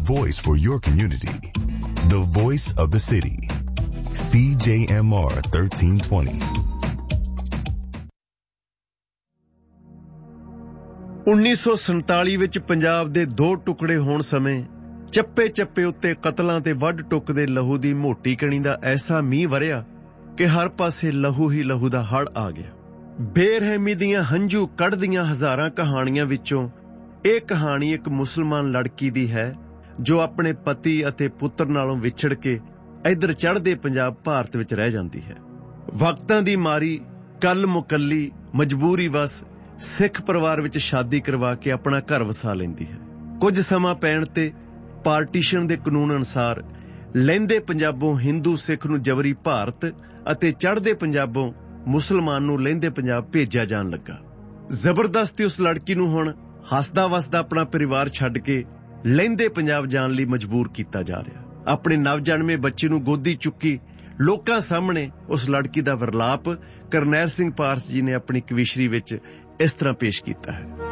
voice for your community. The voice of the city. CJMR 1320. 1947 ਵਿੱਚ ਪੰਜਾਬ ਦੇ 2 ਟੁਕੜੇ ਹੋਣ ਸਮੇਂ ਚੱਪੇ-ਚੱਪੇ ਉੱਤੇ ਕਤਲਾਂ ਤੇ ਵੱਢ ਟੁੱਕ ਦੇ ਲਹੂ ਦੀ ਮੋਟੀ ਕਣੀ ਦਾ ਐਸਾ ਮੀਂਹ ਵਰਿਆ ਕਿ ਹਰ ਪਾਸੇ ਲਹੂ ਹੀ ਲਹੂ ਦਾ ਹੜ੍ਹ ਆ ਗਿਆ। ਬੇਰਹਿਮੀ ਦੀਆਂ ਹੰਝੂ ਕੱਢਦੀਆਂ ਹਜ਼ਾਰਾਂ ਕਹਾਣੀਆਂ ਵਿੱਚੋਂ ਇਹ ਕਹਾਣੀ ਇੱਕ ਮੁਸਲਮਾਨ ਲੜਕੀ ਦੀ ਹੈ ਜੋ ਆਪਣੇ ਪਤੀ ਅਤੇ ਪੁੱਤਰ ਨਾਲੋਂ ਵਿਛੜ ਕੇ ਇੱਧਰ ਚੜ੍ਹਦੇ ਪੰਜਾਬ ਭਾਰਤ ਵਿੱਚ ਰਹਿ ਜਾਂਦੀ ਹੈ। ਵਕਤਾਂ ਦੀ ਮਾਰੀ ਕੱਲ ਮੁਕੱਲੀ ਮਜਬੂਰੀ ਵਸ ਸਿੱਖ ਪਰਿਵਾਰ ਵਿੱਚ ਸ਼ਾਦੀ ਕਰਵਾ ਕੇ ਆਪਣਾ ਘਰ ਵਸਾ ਲੈਂਦੀ ਹੈ। ਕੁਝ ਸਮਾਂ ਪੈਣ ਤੇ ਪਾਰਟੀਸ਼ਨ ਦੇ ਕਾਨੂੰਨ ਅਨੁਸਾਰ ਲਹਿੰਦੇ ਪੰਜਾਬੋਂ ਹਿੰਦੂ ਸਿੱਖ ਨੂੰ ਜਬਰੀ ਭਾਰਤ ਅਤੇ ਚੜ੍ਹਦੇ ਪੰਜਾਬੋਂ ਮੁਸਲਮਾਨ ਨੂੰ ਲਹਿੰਦੇ ਪੰਜਾਬ ਭੇਜਿਆ ਜਾਣ ਲੱਗਾ। ਜ਼ਬਰਦਸਤੀ ਉਸ ਲੜਕੀ ਨੂੰ ਹੁਣ ਹੱਸਦਾ ਵਸਦਾ ਆਪਣਾ ਪਰਿਵਾਰ ਛੱਡ ਕੇ ਲਹਿੰਦੇ ਪੰਜਾਬ ਜਾਣ ਲਈ ਮਜਬੂਰ ਕੀਤਾ ਜਾ ਰਿਹਾ। ਆਪਣੇ ਨਵਜਨਮੇ ਬੱਚੇ ਨੂੰ ਗੋਦੀ ਚੁੱਕੀ ਲੋਕਾਂ ਸਾਹਮਣੇ ਉਸ ਲੜਕੀ ਦਾ ਵਿਰਲਾਪ ਕਰਨੈਲ ਸਿੰਘ ਪਾਰਸ ਜੀ ਨੇ ਆਪਣੀ ਕਵੀਸ਼ਰੀ ਵਿੱਚ ਇਸ ਤਰ੍ਹਾਂ ਪੇਸ਼ ਕੀਤਾ ਹੈ।